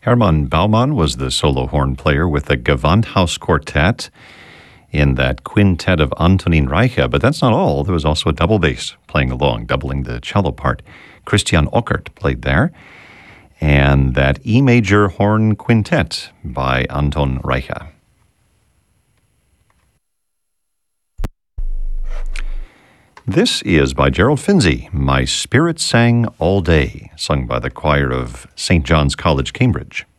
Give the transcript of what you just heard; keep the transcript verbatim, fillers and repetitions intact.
Hermann Baumann was the solo horn player with the Gewandhaus Quartet in that quintet of Antonin Reicha, but that's not all. There was also a double bass playing along, doubling the cello part. Christian Ockert played there, and that E major horn quintet by Anton Reicha. This is by Gerald Finzi, My Spirit Sang All Day, sung by the choir of Saint John's College, Cambridge.